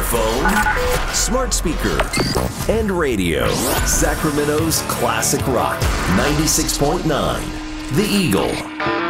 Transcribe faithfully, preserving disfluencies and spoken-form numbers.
phone, smart speaker, and radio. Sacramento's classic rock, ninety-six point nine, The Eagle.